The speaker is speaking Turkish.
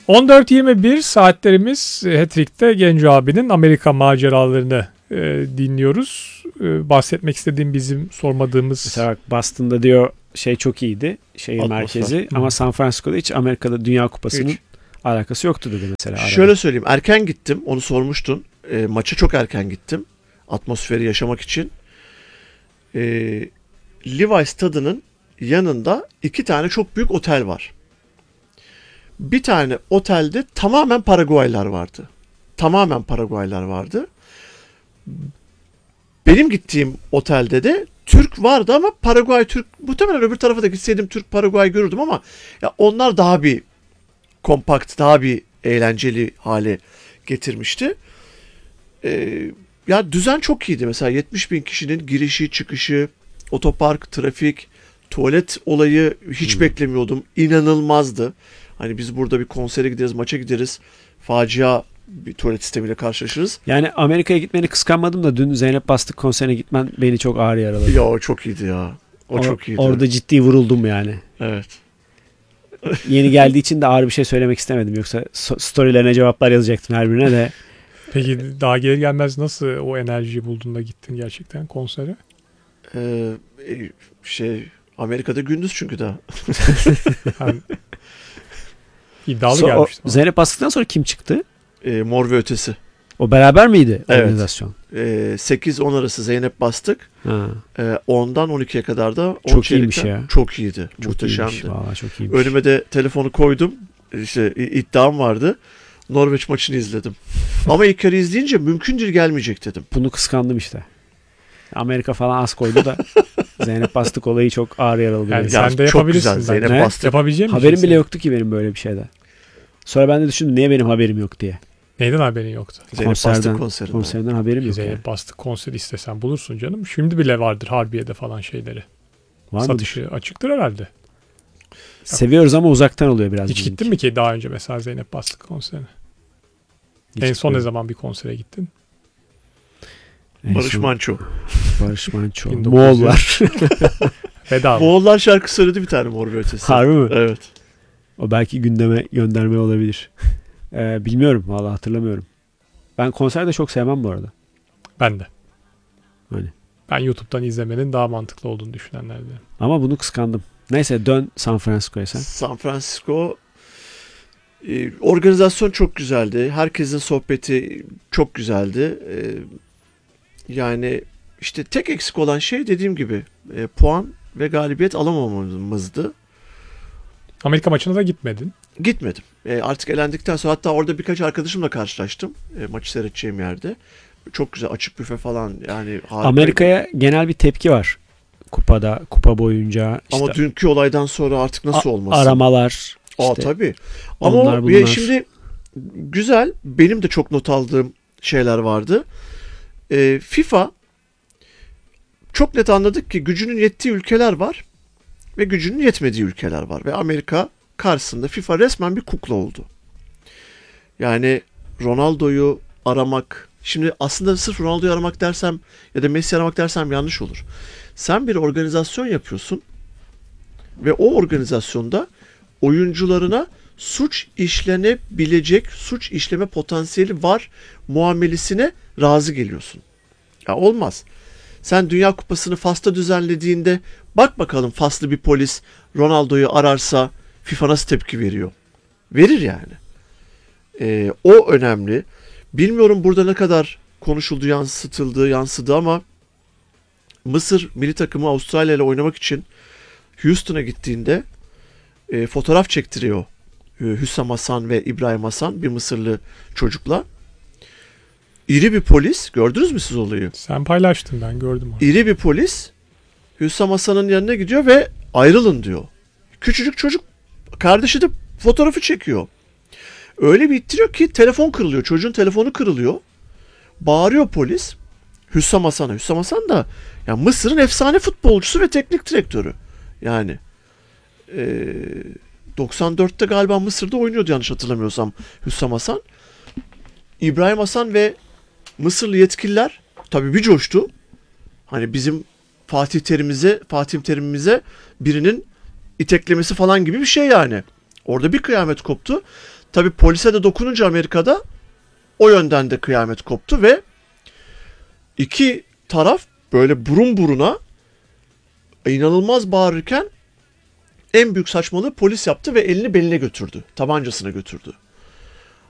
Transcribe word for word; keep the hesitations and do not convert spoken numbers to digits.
on dört yirmi bir saatlerimiz Hat-Trick'te Genco abinin Amerika maceralarını e, dinliyoruz. E, bahsetmek istediğim bizim sormadığımız... Mesela bak Boston'da diyor şey çok iyiydi. Şehir Atmosfer. merkezi. Hı. Ama San Francisco'da hiç Amerika'da Dünya Kupası'nın hiç alakası yoktu dedi mesela. Arada. Şöyle söyleyeyim. Erken gittim. Onu sormuştun. E, maça çok erken gittim. Atmosferi yaşamak için. E, Levi Stadı'nın yanında iki tane çok büyük otel var. Bir tane otelde tamamen Paraguaylar vardı. Tamamen Paraguaylar vardı. Benim gittiğim otelde de Türk vardı ama Paraguay Türk, muhtemelen öbür tarafa da gitseydim Türk Paraguay görürdüm ama ya onlar daha bir kompakt, daha bir eğlenceli hale getirmişti. Ee, ya düzen çok iyiydi. Mesela yetmiş bin kişinin girişi, çıkışı, otopark, trafik, tuvalet olayı hiç hmm. beklemiyordum. İnanılmazdı. Hani biz burada bir konsere gideriz, maça gideriz. Facia bir tuvalet sistemiyle karşılaşırız. Yani Amerika'ya gitmeni kıskanmadım da dün Zeynep Bastık konserine gitmen beni çok ağır yaraladı. Ya o çok iyiydi ya. O, o çok iyiydi. Orada ciddi vuruldum yani. Evet. Yeni geldiği için de ağır bir şey söylemek istemedim. Yoksa storylerine cevaplar yazacaktım her birine de. Peki daha gelir gelmez nasıl o enerjiyi buldun da gittin gerçekten konsere? Ee, şey Amerika'da gündüz çünkü daha. Yani, iddialı so, gelmişti. Zeynep Bastık'tan sonra kim çıktı? Ee, Mor ve Ötesi. O beraber miydi evet. organizasyon? Ee, sekiz on arası Zeynep Bastık. Ha. Ee, ondan on ikiye kadar da çok iyiymiş ya. Çok iyiydi. Çok muhteşemdi. Iyiymiş, vallahi çok iyiymiş. Önüme de telefonu koydum. İşte iddiam vardı. Norveç maçını izledim. Ama ilk kere izleyince mümkündür gelmeyecek dedim. Bunu kıskandım işte. Amerika falan az koydu da Zeynep Bastık olayı çok ağır yaralı. Yani sen de yapabilirsin. Zeynep Bastık. Yapabileceğim haberim bile yoktu ki benim böyle bir şeyden. Sonra ben de düşündüm niye benim haberim yok diye. Neyden haberin yoktu? Zeynep Bastık konserinden. Konserden haberim yok. Zeynep yani. Bastık konseri istesen bulursun canım. Şimdi bile vardır Harbiye'de falan şeyleri. Var satışı mıdır? Açıktır herhalde. Seviyoruz ama uzaktan oluyor biraz. Hiç gittin mi ki daha önce mesela Zeynep Bastık konserine? Hiç en son ne zaman bir konsere gittin? En Barış son... Manço. Barış Manço. Moğollar. Bedava. Moğollar şarkı söyledi bir tane Mor ve Ötesi. Harbi mi? Evet. O belki gündeme gönderme olabilir. Ee, bilmiyorum. Vallahi hatırlamıyorum. Ben konser de çok sevmem bu arada. Ben de. Hani. Ben YouTube'dan izlemenin daha mantıklı olduğunu düşünenlerdenim. Ama bunu kıskandım. Neyse dön San Francisco'ya sen. San Francisco e, organizasyon çok güzeldi. Herkesin sohbeti çok güzeldi. E, yani işte tek eksik olan şey dediğim gibi e, puan ve galibiyet alamamamızdı. Amerika maçına da gitmedin. Gitmedim. E, artık elendikten sonra hatta orada birkaç arkadaşımla karşılaştım. E, maçı seyredeceğim yerde. Çok güzel açık büfe falan yani harika. Amerika'ya genel bir tepki var. Kupada, kupa boyunca. Işte ama dünkü olaydan sonra artık nasıl a- olmasın? Aramalar. Aa işte tabii. Ama onlar, o, ya şimdi güzel. Benim de çok not aldığım şeyler vardı. E, FIFA çok net anladık ki gücünün yettiği ülkeler var ve gücünün yetmediği ülkeler var. Ve Amerika karşısında FIFA resmen bir kukla oldu. Yani Ronaldo'yu aramak, şimdi aslında sırf Ronaldo'yu aramak dersem ya da Messi aramak dersem yanlış olur. Sen bir organizasyon yapıyorsun ve o organizasyonda oyuncularına suç işlenebilecek, suç işleme potansiyeli var muamelesine razı geliyorsun. Ya olmaz. Sen Dünya Kupası'nı Fas'ta düzenlediğinde bak bakalım Faslı bir polis Ronaldo'yu ararsa FIFA nasıl tepki veriyor? Verir yani. Ee, o önemli. Bilmiyorum burada ne kadar konuşuldu, yansıtıldı, yansıdı ama Mısır milli takımı Avustralya ile oynamak için Houston'a gittiğinde e, fotoğraf çektiriyor e, Hüsam Hasan ve İbrahim Hasan, bir Mısırlı çocukla. İri bir polis, gördünüz mü siz olayı? Sen paylaştın, ben gördüm onu. İri bir polis Hüsam Hasan'ın yanına gidiyor ve ayrılın diyor. Küçücük çocuk kardeşi de fotoğrafı çekiyor. Öyle bir ittiriyor ki telefon kırılıyor. Çocuğun telefonu kırılıyor. Bağırıyor polis Hüsam Hasan'a. Hüsam Hasan da yani Mısır'ın efsane futbolcusu ve teknik direktörü. Yani e, doksan dörtte galiba Mısır'da oynuyordu yanlış hatırlamıyorsam Hüsam Hasan. İbrahim Hasan ve Mısırlı yetkililer tabii bir coştu. Hani bizim Fatih Terim'imize, Fatih Terim'imize birinin iteklemesi falan gibi bir şey yani. Orada bir kıyamet koptu. Tabii polise de dokununca Amerika'da o yönden de kıyamet koptu ve iki taraf böyle burun buruna inanılmaz bağırırken en büyük saçmalığı polis yaptı ve elini beline götürdü. Tabancasına götürdü.